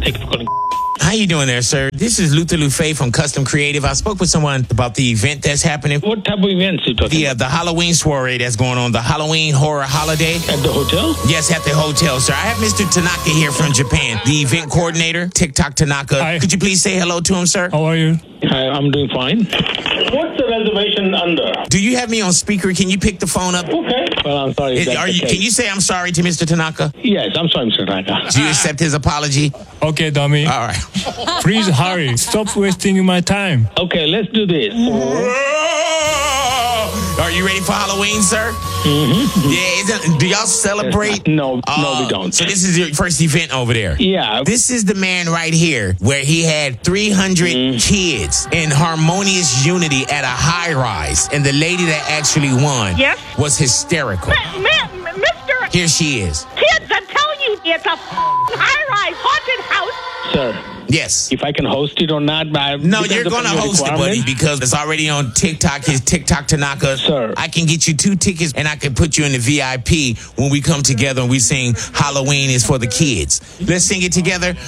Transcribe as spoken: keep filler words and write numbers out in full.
Thank you for calling. How you doing there, sir? This is Luther Lufe from Custom Creative. I spoke with someone about the event that's happening. What type of events are you talking The, uh, the Halloween soiree that's going on, the Halloween horror holiday. At the hotel? Yes, at the hotel, sir. I have Mister Tanaka here from Japan, the event coordinator, TikTok Tanaka. Hi. Could you please say hello to him, sir? How are you? Hi, I'm doing fine. What's the reservation under? Do you have me on speaker? Can you pick the phone up? Okay. Well, I'm sorry. Is- that's are the you, case. can you say I'm sorry to Mister Tanaka? Yes, I'm sorry, Mister Tanaka. Do you accept his apology? Okay, dummy. All right. Please hurry. Stop wasting my time. Okay, let's do this. Are you ready for Halloween, sir? Mm-hmm. Yeah, isn't, do y'all celebrate? No, no, Uh, we don't. So this is your first event over there? Yeah. This is the man right here where he had three hundred Mm. kids in harmonious unity at a high rise. And the lady that actually won Yes? was hysterical. Ma- ma- Mister Here she is. Kids, I'm telling you, it's a high-rise haunted house. Sir, Yes. if I can host it or not, I, No, depends you're going to upon your host it, buddy, requirements. because it's already on TikTok. His TikTok Tanaka. Sir. I can get you two tickets, and I can put you in the V I P when we come together and we sing Halloween is for the kids. Let's sing it together.